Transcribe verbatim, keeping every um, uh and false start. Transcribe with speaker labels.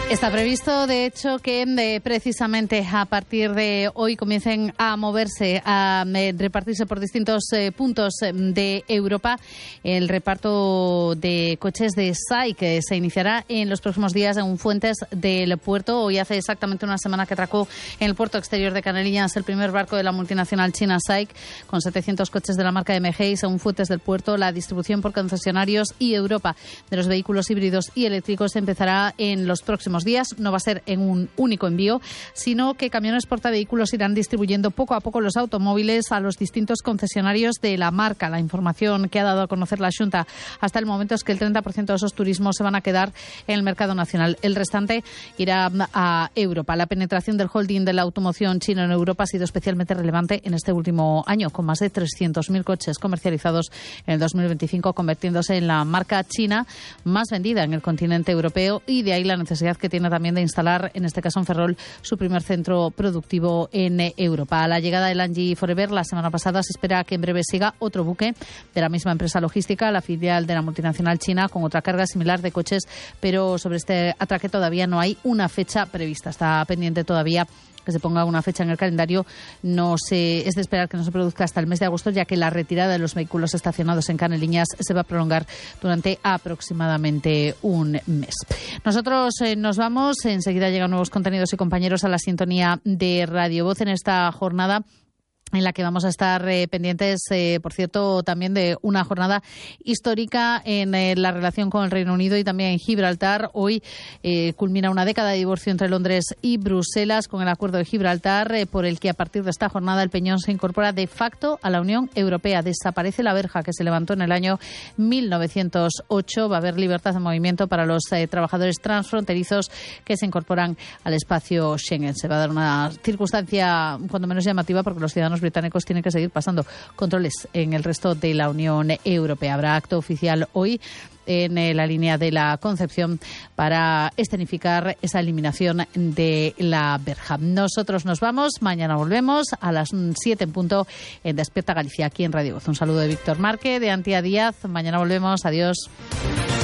Speaker 1: Está previsto, de hecho, que de, precisamente a partir de hoy comiencen a moverse, a eh, repartirse por distintos eh, puntos de Europa el reparto de coches de S A I, que se iniciará en los próximos días en Fuentes del Puerto. Hoy hace exactamente una semana que atracó en el puerto exterior de Canarias el primer barco de la multinacional china S A I, con setecientos coches de la marca M G y según Fuentes del Puerto, la distribución por concesionarios y Europa de los vehículos híbridos y eléctricos empezará en los próximos días. No va a ser en un único envío, sino que camiones portavehículos irán distribuyendo poco a poco los automóviles a los distintos concesionarios de la marca. La información que ha dado a conocer la Xunta hasta el momento es que el treinta por ciento de esos turismos se van a quedar en el mercado nacional. El restante irá a Europa. La penetración del holding de la automoción chino en Europa ha sido especialmente relevante en este último año, con más de trescientos mil coches comercializados en el dos mil veinticinco, convirtiéndose en la marca china más vendida en el continente europeo, y de ahí la necesidad que tiene también de instalar, en este caso en Ferrol, su primer centro productivo en Europa. A la llegada del Angie Forever la semana pasada, se espera que en breve siga otro buque de la misma empresa logística, la filial de la multinacional china, con otra carga similar de coches, pero sobre este atraque todavía no hay una fecha prevista. Está pendiente todavía que se ponga una fecha en el calendario. No se, es de esperar que no se produzca hasta el mes de agosto, ya que la retirada de los vehículos estacionados en Caneliñas se va a prolongar durante aproximadamente un mes. Nosotros eh, nos vamos. Enseguida llegan nuevos contenidos y compañeros a la sintonía de Radio Voz en esta jornada en la que vamos a estar eh, pendientes, eh, por cierto, también de una jornada histórica en eh, la relación con el Reino Unido y también en Gibraltar. Hoy eh, culmina una década de divorcio entre Londres y Bruselas con el Acuerdo de Gibraltar, eh, por el que a partir de esta jornada el Peñón se incorpora de facto a la Unión Europea. Desaparece la verja que se levantó en el año mil novecientos ocho. Va a haber libertad de movimiento para los eh, trabajadores transfronterizos que se incorporan al espacio Schengen. Se va a dar una circunstancia cuando menos llamativa, porque los ciudadanos británicos tienen que seguir pasando controles en el resto de la Unión Europea. Habrá acto oficial hoy en la línea de la Concepción para escenificar esa eliminación de la verja. Nosotros nos vamos, mañana volvemos a las siete en punto en Despierta Galicia, aquí en Radio Voz. Un saludo de Víctor Márquez, de Antía Díaz. Mañana volvemos. Adiós.